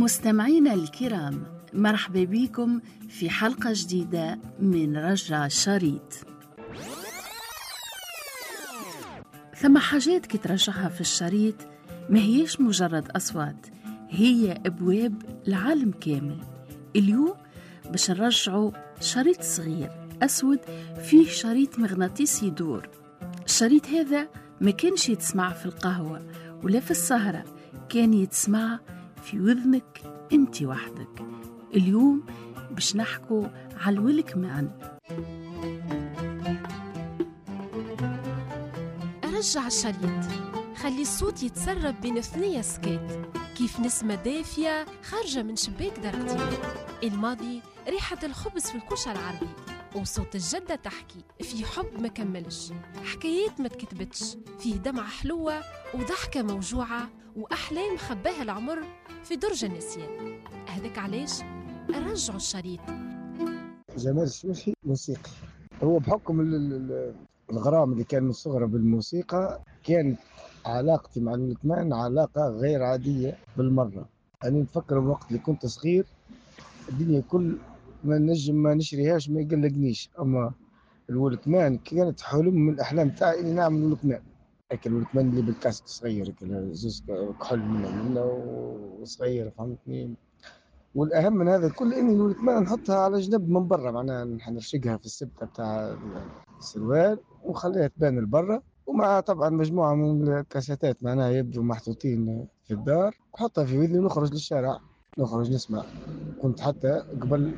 مستمعينا الكرام، مرحبا بكم في حلقة جديدة من رجع الشريط. ثم حاجات كي ترجعها في الشريط ما هيش مجرد أصوات، هي أبواب لعالم كامل. اليوم باش نرجعوا شريط صغير أسود فيه شريط مغناطيسي يدور. الشريط هذا ما كانش يتسمع في القهوة ولا في السهرة، كان يتسمع في وذنك انت وحدك. اليوم باش نحكوا على الولكمان. رجع الشريط، خلي الصوت يتسرب بين ثنية سكات، كيف نسمة دافية خارجة من شباك درجتين. الماضي ريحة الخبز في الكوشة العربي، وصوت الجدة تحكي في حب ما كملش، حكايات ما تكتبتش، فيه دمعة حلوة وضحكة موجوعة وأحلام خباها العمر في درج النسيان. هذاك علاش رجعوا الشريط. جمال الشوشي موسيقي، هو بحكم الغرام اللي كان من صغره بالموسيقى، كانت علاقتي مع الولكمان علاقة غير عادية بالمرة. أنا نتفكر الوقت اللي كنت صغير الدنيا كل ما نجم ما نشريهاش ما يقلقنيش، أما الولكمان كانت حلم من الأحلام تاعي إني نعمل ولكمان. هيك الولكمان اللي بالكاسك صغير، زوز كحل منه وصغير، فهمتني. والاهم من هذا الكل اني الولكمان نحطها على جنب من برا، معناها نرشقها في السبته بتاع السروال ونخليها تبان لبرا، ومع طبعا مجموعه من الكاسيتات معناها يبدو محطوطين في الدار، نحطها في وذني ونخرج للشارع، نخرج نسمع. كنت حتى قبل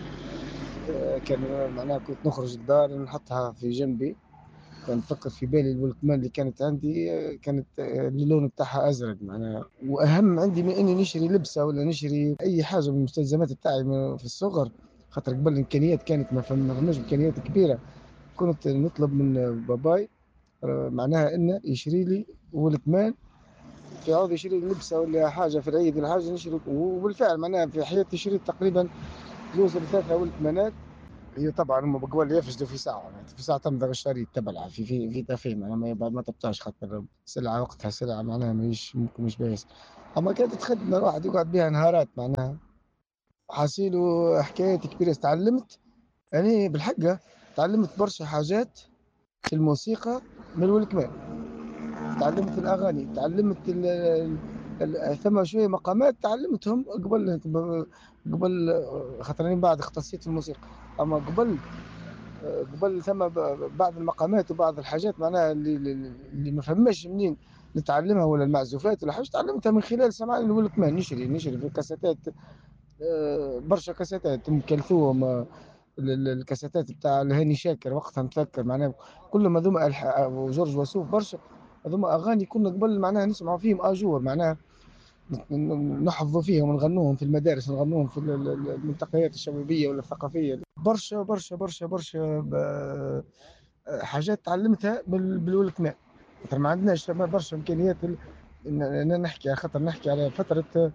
كان معناها كنت نخرج الدار نحطها في جنبي. كان نفكر في بالي الولكمان اللي كانت عندي كانت اللون بتاعها ازرق معناها. واهم عندي من اني نشري لبسه ولا نشري اي حاجه من المستلزمات بتاعي في الصغر، خاطر قبل الامكانيات كانت ما فماش امكانيات كبيره. كنت نطلب من باباي معناها انه يشري لي ولكمان، في عوض يشري لي لبسه ولا حاجه في العيد ولا حاجه نشري. وبالفعل معناها في حياتي شريت تقريبا جوز ثلاثه ولكمانات. هي طبعا هم قبل يفسدوا في ساعه، يعني في ساعه تمضغ الشريط تبلع في تفاهم، يعني ما تبطاش، خاطر سلعه وقتها سلعه معناها مش ممكن مش بايس. اما كانت خدمه الواحد يقعد بها نهارات معناها. حاسيلو حكايات كبيره تعلمت، يعني بالحقه تعلمت برشا حاجات في الموسيقى من الولكمان. تعلمت الاغاني، تعلمت ثم شويه مقامات تعلمتهم قبل خاطر بعد اختصيت في الموسيقى. اما قبل ثم بعض المقامات وبعض الحاجات معناها اللي ما فهمش منين نتعلمها، ولا المعزوفات ولا حاجه تعلمتها من خلال سماع الولكمان. نشري في الكاسيتات، برشا كاسيتات ام كلثوم، الكاسيتات بتاع الهاني شاكر وقتها نتذكر معناها كل ما ذوما وجورج وسوف برشا. هذوما اغاني كنا قبل معناها نسمعوا فيهم اجور، معناها نحفظوا فيهم ونغنوهم في المدارس، نغنوهم في الملتقيات الشبابيه ولا الثقافيه. برشا برشا برشا برشا حاجات تعلمتها بالولكمان. خاطر ما عندناش برشا امكانيات ان نحكي، خاطر نحكي على فتره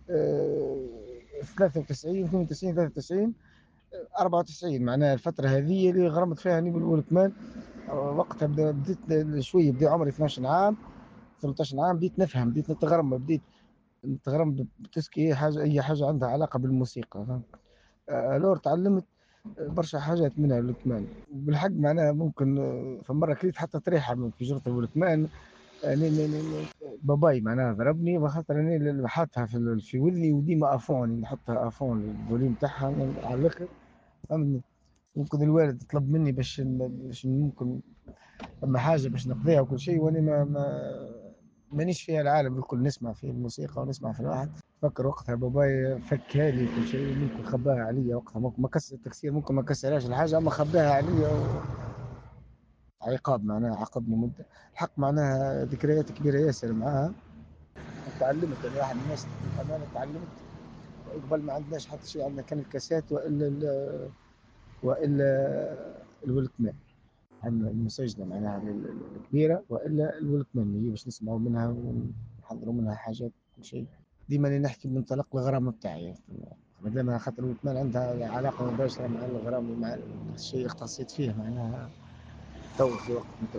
93 92 93 94 معناها الفتره هذه اللي غرمت فيها اني بالولكمان. وقتها بديت شويه، بدي عمري 12 عام 13 عام، بديت نفهم، بديت نتغرم، بديت نتغرم بتسكي اي حاجه عندها علاقه بالموسيقى. الور تعلمت برشا حاجات منها الولكمان بالحق معناها. ممكن فمرة كليت حتى طريحة من في جرة الولكمان. باباي معناها ضربني وخاطر اني اللي حاطها في وذني، وديما افون نحطها افون الفوليوم تاعها على الاخر، فهمتني. ممكن الوالد طلب مني باش ممكن اما حاجة باش نقضيها وكل شيء، وانا مانيش فيها العالم الكل، نسمع في الموسيقى ونسمع في الواحد. فكر وقتها باباي فكها لي كل شيء، ممكن خباها عليا وقتها، ممكن ما كسر التكسير، ممكن ما كسرهاش الحاجة، اما خباها عليا عقاب معناها عاقبني مدة. الحق معناها ذكريات كبيرة ياسر معاها. تعلمت يعني واحد من الناس الأمانة، تعلمت قبل ما عندناش حتى شيء، عندنا كان الكاسات وإلا الولكمان، عندنا المسجلة معناها الكبيرة وإلا الولكمان اللي هي باش نسمعوا منها ونحضروا منها حاجات كل شيء. ديما نحكي من منطلق الغرام بتاعي، ما خاطر الولكمان عندها علاقة مباشرة مع الغرام ومع الشيء اختصيت فيه معناها تو في وقت من تو.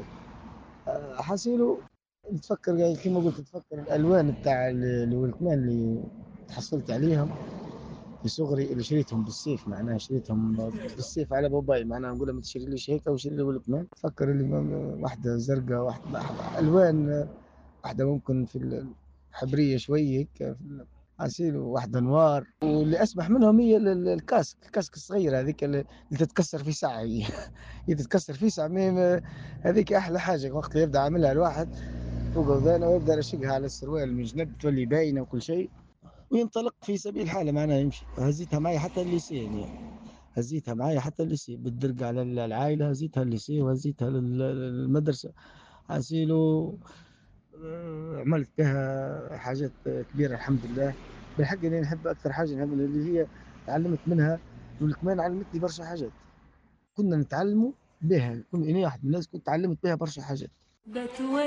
حاسيلو نتفكر يعني كيما قلت، نتفكر الالوان بتاع الولكمان تحصلت عليهم في صغري، اللي شريتهم بالسيف، معناها شريتهم بالسيف على باباي، معناها نقول له ما تشتري ليش هيك وشري لي ولكمان. فكر اللي واحدة زرقاء، واحدة ألوان، واحدة ممكن في الحبرية شوية هيك في عسيل، وواحدة نوار. واللي أسمح منهم هي الكاسك الصغيرة هذيك اللي تتكسر في ساعة هي. هي تتكسر في ساعة هذيك أحلى حاجة وقت اللي يبدأ عاملها الواحد فوق ودانه ويبدأ يشقها على السروال من جنب تولي باينة وكل شيء، وينطلق في سبيل الحالة معناها يمشي. هزيتها معي حتى الليسي يعني، هزيتها معي حتى الليسي بالدرق على العائلة، هزيتها الليسي وهزيتها للمدرسة عسيلو. عملت بها حاجات كبيرة الحمد لله. بالحق أنا نحب أكثر حاجة نعملها اللي هي تعلمت منها، والكمان علمتني برشا حاجات كنا نتعلموا بها. كنا أنا واحد من الناس كنت تعلمت بها برشا حاجات.